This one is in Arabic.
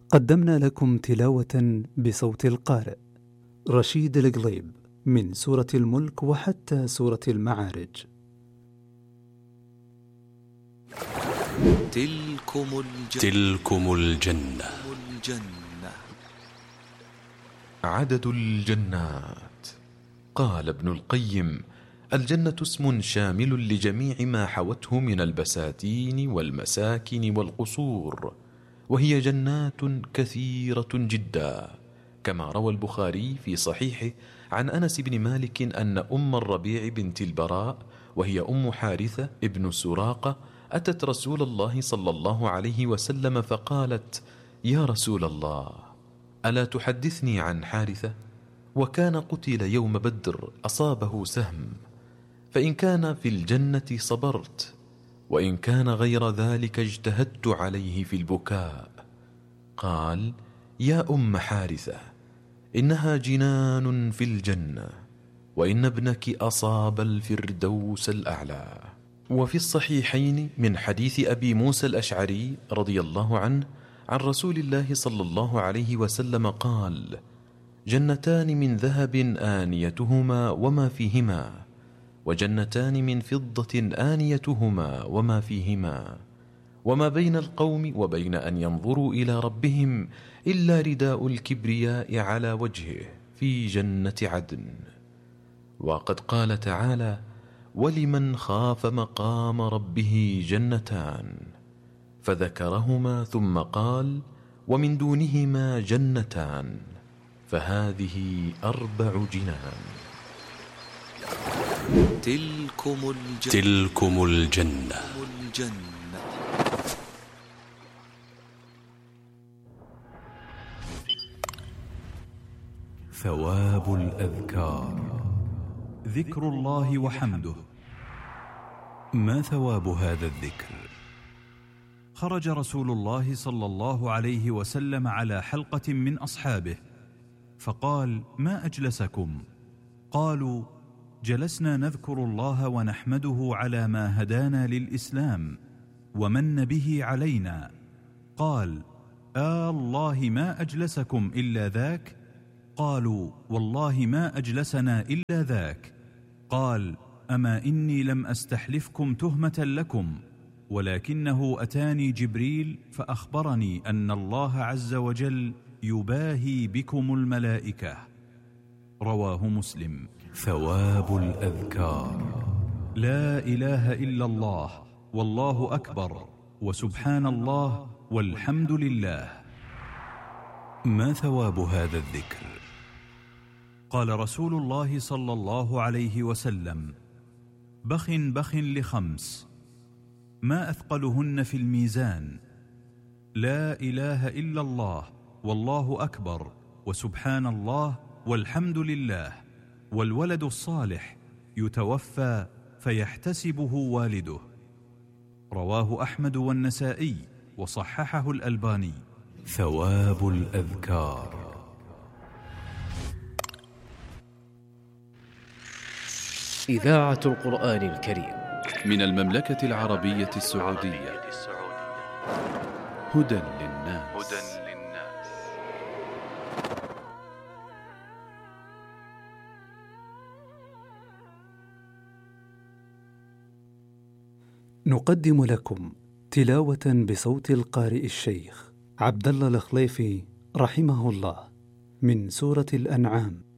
قدمنا لكم تلاوة بصوت القارئ رشيد القليب من سورة الملك وحتى سورة المعارج. تلكم الجنة. عدد الجنات. قال ابن القيم: الجنة اسم شامل لجميع ما حوته من البساتين والمساكن والقصور، وهي جنات كثيرة جدا، كما روى البخاري في صحيحه عن أنس بن مالك أن أم الربيع بنت البراء وهي أم حارثة ابن سراقة أتت رسول الله صلى الله عليه وسلم فقالت: يا رسول الله، ألا تحدثني عن حارثة؟ وكان قتل يوم بدر، أصابه سهم، فإن كان في الجنة صبرت، وإن كان غير ذلك اجتهدت عليه في البكاء. قال: يا أم حارثة، إنها جنان في الجنة، وإن ابنك أصاب الفردوس الأعلى. وفي الصحيحين من حديث أبي موسى الأشعري رضي الله عنه عن رسول الله صلى الله عليه وسلم قال: جنتان من ذهب آنيتهما وما فيهما، وجنتان من فضة آنيتهما وما فيهما، وما بين القوم وبين أن ينظروا إلى ربهم إلا رداء الكبرياء على وجهه في جنة عدن. وقد قال تعالى: ولمن خاف مقام ربه جنتان، فذكرهما ثم قال: ومن دونهما جنتان، فهذه 4 جنان. تلكم الجنة. ثواب الأذكار. ذكر الله وحمده. ما ثواب هذا الذكر؟ خرج رسول الله صلى الله عليه وسلم على حلقة من أصحابه فقال: ما أجلسكم؟ قالوا: جلسنا نذكر الله ونحمده على ما هدانا للإسلام ومن به علينا. قال: الله ما أجلسكم إلا ذاك؟ قالوا: والله ما أجلسنا إلا ذاك. قال: أما إني لم أستحلفكم تهمة لكم، ولكنه أتاني جبريل فأخبرني أن الله عز وجل يباهي بكم الملائكة. رواه مسلم. ثواب الأذكار. لا إله إلا الله، والله أكبر، وسبحان الله، والحمد لله. ما ثواب هذا الذكر؟ قال رسول الله صلى الله عليه وسلم: بخ بخ ل5، ما أثقلهن في الميزان: لا إله إلا الله، والله أكبر، وسبحان الله، والحمد لله، والولد الصالح يتوفى فيحتسبه والده. رواه أحمد والنسائي وصححه الألباني. ثواب الأذكار. إذاعة القرآن الكريم من المملكة العربية السعودية. هدى للناس. نقدم لكم تلاوة بصوت القارئ الشيخ عبد الله الخليفي رحمه الله من سورة الأنعام.